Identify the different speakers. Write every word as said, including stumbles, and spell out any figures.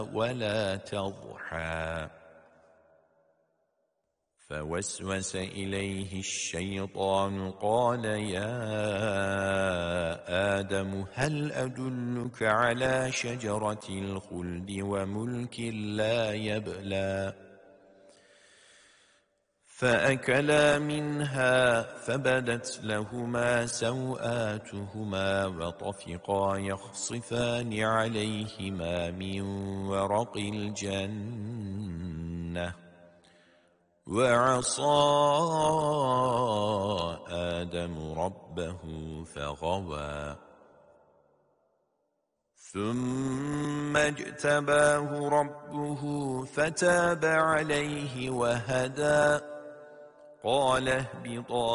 Speaker 1: ولا تضحى فوسوس إليه الشيطان قال يا آدم هل أدلك على شجرة الخلد وملك لا يبلى فأكلا منها فبدت لهما سوآتهما وطفقا يخصفان عليهما من ورق الجنة وعصى آدم ربه فغوى ثم اجتباه ربه فتاب عليه وهدى قال اهبطا